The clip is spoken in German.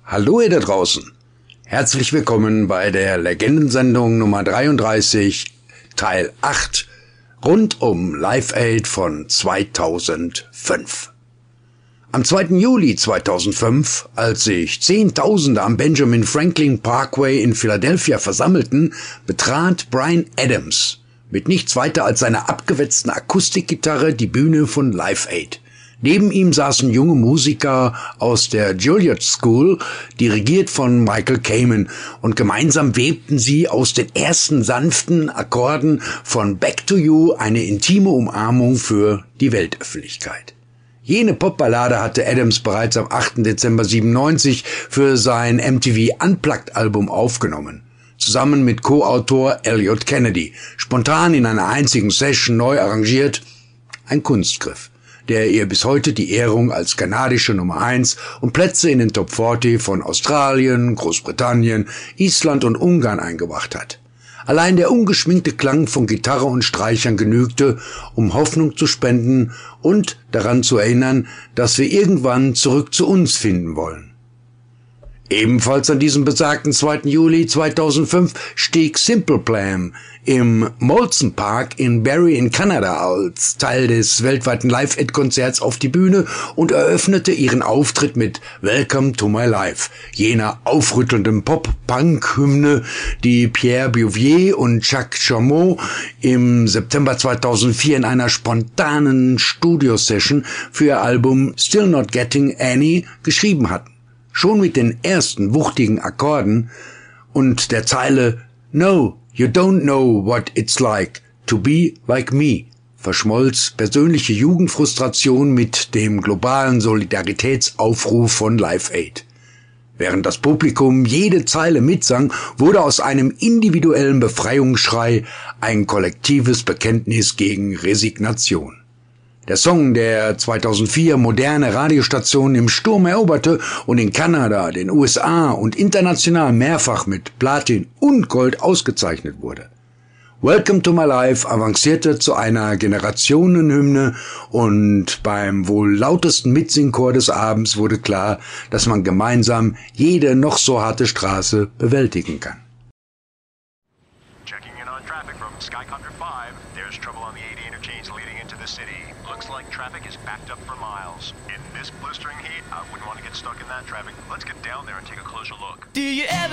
Hallo ihr da draußen. Herzlich willkommen bei der Legendensendung Nummer 33, Teil 8, rund um Live Aid von 2005. Am 2. Juli 2005, als sich Zehntausende am Benjamin Franklin Parkway in Philadelphia versammelten, betrat Bryan Adams mit nichts weiter als seiner abgewetzten Akustikgitarre die Bühne von Live Aid. Neben ihm saßen junge Musiker aus der Juilliard School, dirigiert von Michael Kamen, und gemeinsam webten sie aus den ersten sanften Akkorden von Back to You eine intime Umarmung für die Weltöffentlichkeit. Jene Popballade hatte Adams bereits am 8. Dezember 1997 für sein MTV Unplugged-Album aufgenommen, zusammen mit Co-Autor Elliot Kennedy, spontan in einer einzigen Session neu arrangiert, ein Kunstgriff, der ihr bis heute die Ehrung als kanadische Nummer 1 und Plätze in den Top 40 von Australien, Großbritannien, Island und Ungarn eingebracht hat. Allein der ungeschminkte Klang von Gitarre und Streichern genügte, um Hoffnung zu spenden und daran zu erinnern, dass wir irgendwann zurück zu uns finden wollen. Ebenfalls an diesem besagten 2. Juli 2005 stieg Simple Plan im Molson Park in Barrie in Kanada als Teil des weltweiten Live-Aid-Konzerts auf die Bühne und eröffnete ihren Auftritt mit Welcome to My Life, jener aufrüttelnden Pop-Punk-Hymne, die Pierre Bouvier und Chuck Chaumont im September 2004 in einer spontanen Studio-Session für ihr Album Still Not Getting Any geschrieben hatten. Schon mit den ersten wuchtigen Akkorden und der Zeile "No, you don't know what it's like to be like me" verschmolz persönliche Jugendfrustration mit dem globalen Solidaritätsaufruf von Live Aid. Während das Publikum jede Zeile mitsang, wurde aus einem individuellen Befreiungsschrei ein kollektives Bekenntnis gegen Resignation. Der Song, der 2004 moderne Radiostationen im Sturm eroberte und in Kanada, den USA und international mehrfach mit Platin und Gold ausgezeichnet wurde. Welcome to My Life avancierte zu einer Generationenhymne und beim wohl lautesten Mitsingchor des Abends wurde klar, dass man gemeinsam jede noch so harte Straße bewältigen kann. Checking in on traffic from Sky Copter 5. There's trouble on the 80 interchange leading into the city. Looks like traffic is backed up for miles. In this blistering heat, I wouldn't want to get stuck in that traffic. Let's get down there and take a closer look. Do you ever